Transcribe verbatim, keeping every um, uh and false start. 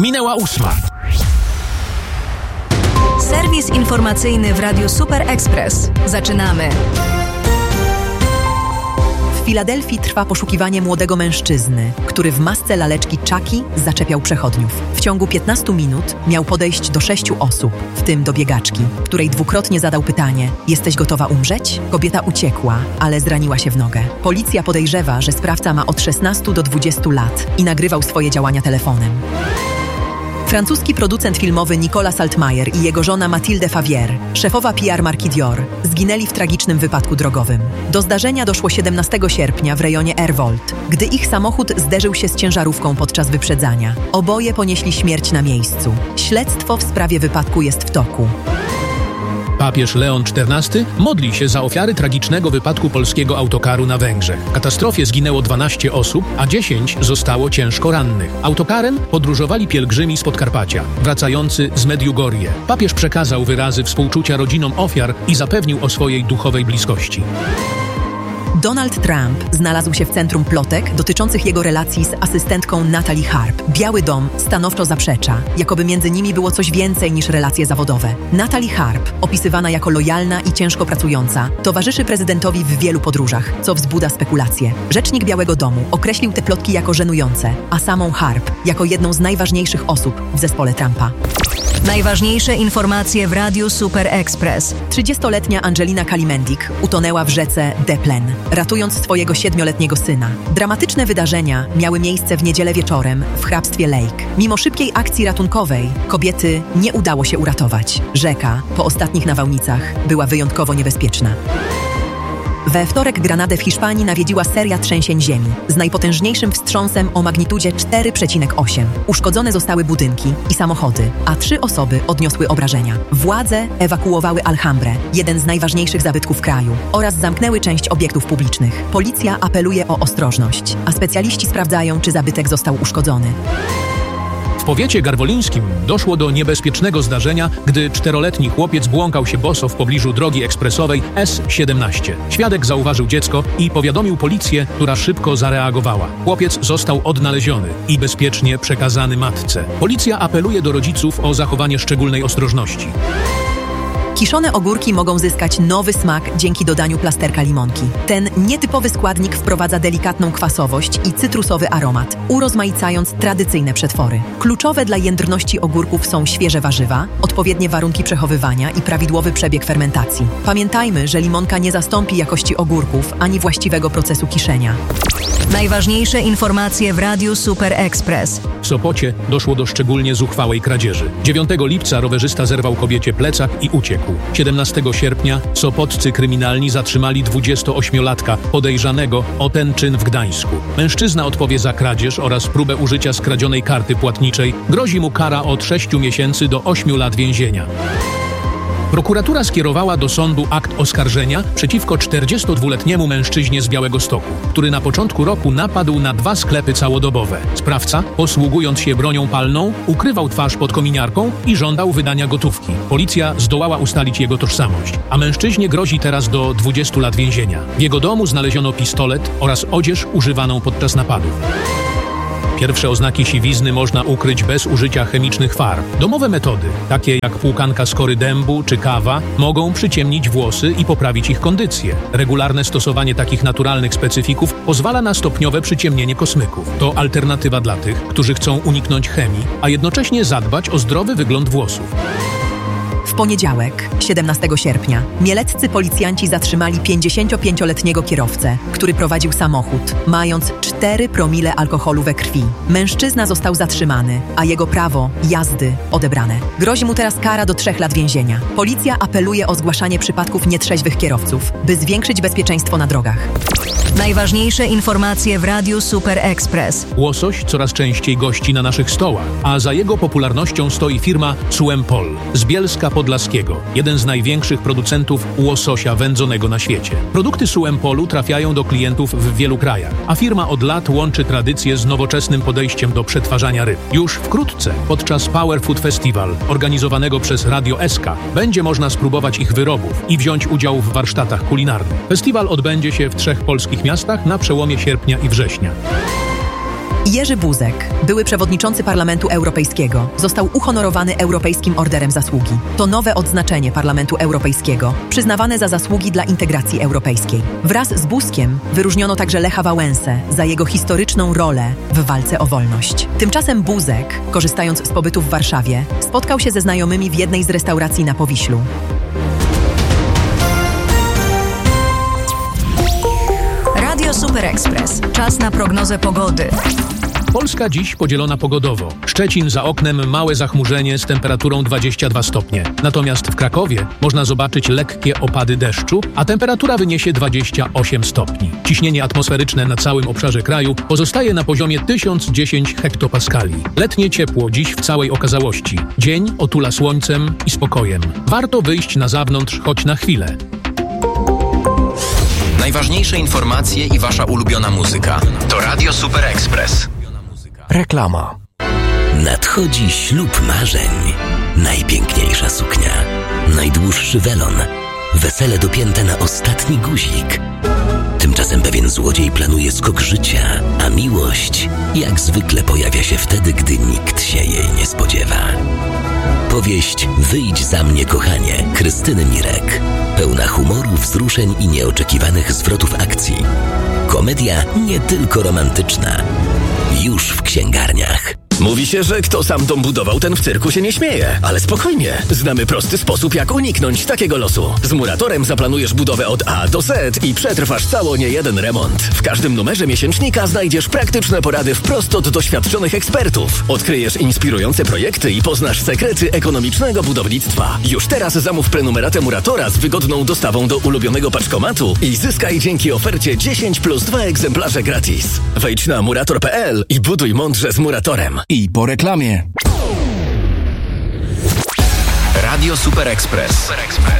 Minęła ósma. Serwis informacyjny w Radiu Super Express. Zaczynamy. W Filadelfii trwa poszukiwanie młodego mężczyzny, który w masce laleczki Chucky zaczepiał przechodniów. W ciągu piętnastu minut miał podejść do sześciu osób, w tym do biegaczki, której dwukrotnie zadał pytanie: jesteś gotowa umrzeć? Kobieta uciekła, ale zraniła się w nogę. Policja podejrzewa, że sprawca ma od szesnastu do dwudziestu lat i nagrywał swoje działania telefonem. Francuski producent filmowy Nicolas Altmaier i jego żona Mathilde Favier, szefowa P R marki Dior, zginęli w tragicznym wypadku drogowym. Do zdarzenia doszło siedemnastego sierpnia w rejonie Airvolt, gdy ich samochód zderzył się z ciężarówką podczas wyprzedzania. Oboje ponieśli śmierć na miejscu. Śledztwo w sprawie wypadku jest w toku. Papież Leon czternasty modli się za ofiary tragicznego wypadku polskiego autokaru na Węgrzech. W katastrofie zginęło dwanaście osób, a dziesięć zostało ciężko rannych. Autokarem podróżowali pielgrzymi z Podkarpacia, wracający z Mediugorje. Papież przekazał wyrazy współczucia rodzinom ofiar i zapewnił o swojej duchowej bliskości. Donald Trump znalazł się w centrum plotek dotyczących jego relacji z asystentką Natalie Harp. Biały Dom stanowczo zaprzecza, jakoby między nimi było coś więcej niż relacje zawodowe. Natalie Harp, opisywana jako lojalna i ciężko pracująca, towarzyszy prezydentowi w wielu podróżach, co wzbudza spekulacje. Rzecznik Białego Domu określił te plotki jako żenujące, a samą Harp jako jedną z najważniejszych osób w zespole Trumpa. Najważniejsze informacje w Radiu Super Express. trzydziestoletnia Angelina Kalimendik utonęła w rzece Deplen, ratując swojego siedmioletniego syna. Dramatyczne wydarzenia miały miejsce w niedzielę wieczorem w hrabstwie Lake. Mimo szybkiej akcji ratunkowej kobiety nie udało się uratować. Rzeka po ostatnich nawałnicach była wyjątkowo niebezpieczna. We wtorek Granadę w Hiszpanii nawiedziła seria trzęsień ziemi z najpotężniejszym wstrząsem o magnitudzie cztery przecinek osiem. Uszkodzone zostały budynki i samochody, a trzy osoby odniosły obrażenia. Władze ewakuowały Alhambrę, jeden z najważniejszych zabytków kraju, oraz zamknęły część obiektów publicznych. Policja apeluje o ostrożność, a specjaliści sprawdzają, czy zabytek został uszkodzony. W powiecie garwolińskim doszło do niebezpiecznego zdarzenia, gdy czteroletni chłopiec błąkał się boso w pobliżu drogi ekspresowej S siedemnaście. Świadek zauważył dziecko i powiadomił policję, która szybko zareagowała. Chłopiec został odnaleziony i bezpiecznie przekazany matce. Policja apeluje do rodziców o zachowanie szczególnej ostrożności. Kiszone ogórki mogą zyskać nowy smak dzięki dodaniu plasterka limonki. Ten nietypowy składnik wprowadza delikatną kwasowość i cytrusowy aromat, urozmaicając tradycyjne przetwory. Kluczowe dla jędrności ogórków są świeże warzywa, odpowiednie warunki przechowywania i prawidłowy przebieg fermentacji. Pamiętajmy, że limonka nie zastąpi jakości ogórków ani właściwego procesu kiszenia. Najważniejsze informacje w Radiu Super Express. W Sopocie doszło do szczególnie zuchwałej kradzieży. dziewiątego lipca rowerzysta zerwał kobiecie plecak i uciekł. siedemnastego sierpnia sopoccy kryminalni zatrzymali dwudziestoośmiolatka podejrzanego o ten czyn w Gdańsku. Mężczyzna odpowie za kradzież oraz próbę użycia skradzionej karty płatniczej. Grozi mu kara od sześciu miesięcy do ośmiu lat więzienia. Prokuratura skierowała do sądu akt oskarżenia przeciwko czterdziestodwuletniemu mężczyźnie z Białegostoku, który na początku roku napadł na dwa sklepy całodobowe. Sprawca, posługując się bronią palną, ukrywał twarz pod kominiarką i żądał wydania gotówki. Policja zdołała ustalić jego tożsamość, a mężczyźnie grozi teraz do dwudziestu lat więzienia. W jego domu znaleziono pistolet oraz odzież używaną podczas napadów. Pierwsze oznaki siwizny można ukryć bez użycia chemicznych farb. Domowe metody, takie jak płukanka skory dębu czy kawa, mogą przyciemnić włosy i poprawić ich kondycję. Regularne stosowanie takich naturalnych specyfików pozwala na stopniowe przyciemnienie kosmyków. To alternatywa dla tych, którzy chcą uniknąć chemii, a jednocześnie zadbać o zdrowy wygląd włosów. W poniedziałek, siedemnastego sierpnia, mieleccy policjanci zatrzymali pięćdziesięciopięcioletniego kierowcę, który prowadził samochód, mając cztery promile alkoholu we krwi. Mężczyzna został zatrzymany, a jego prawo jazdy odebrane. Grozi mu teraz kara do trzech lat więzienia. Policja apeluje o zgłaszanie przypadków nietrzeźwych kierowców, by zwiększyć bezpieczeństwo na drogach. Najważniejsze informacje w Radiu Super Express. Łosoś coraz częściej gości na naszych stołach, a za jego popularnością stoi firma Suempol z Bielska Podlaskiego, jeden z największych producentów łososia wędzonego na świecie. Produkty Suempolu trafiają do klientów w wielu krajach, a firma od lat łączy tradycję z nowoczesnym podejściem do przetwarzania ryb. Już wkrótce, podczas Power Food Festival, organizowanego przez Radio S K, będzie można spróbować ich wyrobów i wziąć udział w warsztatach kulinarnych. Festiwal odbędzie się w trzech polskich miastach na przełomie sierpnia i września. Jerzy Buzek, były przewodniczący Parlamentu Europejskiego, został uhonorowany Europejskim Orderem Zasługi. To nowe odznaczenie Parlamentu Europejskiego, przyznawane za zasługi dla integracji europejskiej. Wraz z Buzkiem wyróżniono także Lecha Wałęsę za jego historyczną rolę w walce o wolność. Tymczasem Buzek, korzystając z pobytu w Warszawie, spotkał się ze znajomymi w jednej z restauracji na Powiślu. Radio Super Express. Czas na prognozę pogody. Polska dziś podzielona pogodowo. Szczecin za oknem małe zachmurzenie z temperaturą dwadzieścia dwa stopnie. Natomiast w Krakowie można zobaczyć lekkie opady deszczu, a temperatura wyniesie dwadzieścia osiem stopni. Ciśnienie atmosferyczne na całym obszarze kraju pozostaje na poziomie tysiąc dziesięć hektopaskali. Letnie ciepło dziś w całej okazałości. Dzień otula słońcem i spokojem. Warto wyjść na zewnątrz choć na chwilę. Najważniejsze informacje i wasza ulubiona muzyka. To Radio Super Express. Reklama. Nadchodzi ślub marzeń. Najpiękniejsza suknia. Najdłuższy welon. Wesele dopięte na ostatni guzik. Tymczasem pewien złodziej planuje skok życia, a miłość jak zwykle pojawia się wtedy, gdy nikt się jej nie spodziewa. Powieść Wyjdź za mnie, kochanie, Krystyny Mirek. Pełna humoru, wzruszeń i nieoczekiwanych zwrotów akcji. Komedia nie tylko romantyczna. Już w księgarniach. Mówi się, że kto sam dom budował, ten w cyrku się nie śmieje. Ale spokojnie, znamy prosty sposób, jak uniknąć takiego losu. Z Muratorem zaplanujesz budowę od A do Z i przetrwasz cało niejeden remont. W każdym numerze miesięcznika znajdziesz praktyczne porady wprost od doświadczonych ekspertów. Odkryjesz inspirujące projekty i poznasz sekrety ekonomicznego budownictwa. Już teraz zamów prenumeratę Muratora z wygodną dostawą do ulubionego paczkomatu i zyskaj dzięki ofercie dziesięć plus dwa egzemplarze gratis. Wejdź na murator kropka p l i buduj mądrze z Muratorem. I po reklamie. Radio Super Express.